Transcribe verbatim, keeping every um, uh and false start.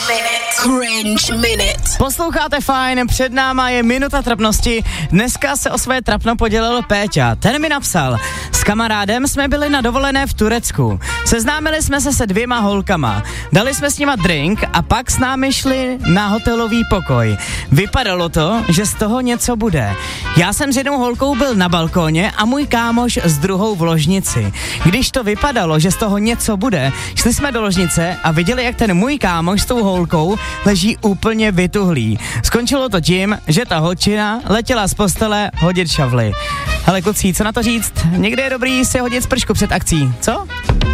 Cringe Minute. Posloucháte fajn, před náma je minuta trapnosti. Dneska se o své trapno podělil Péťa. Ten mi napsal: s kamarádem jsme byli na dovolené v Turecku. Seznámili jsme se se dvěma holkama. Dali jsme s nima drink a pak s námi šli na hotelový pokoj. Vypadalo to, že z toho něco bude. Já jsem s jednou holkou byl na balkóně a můj kámoš s druhou v ložnici. Když to vypadalo, že z toho něco bude, šli jsme do ložnice a viděli, jak ten můj kámoš s tou holkou leží úplně vytuhlý. Skončilo to tím, že ta holčina letěla z postele hodit šavly. Hele kluci, co na to říct? Někdy je dobrý si hodit spršku před akcí, co?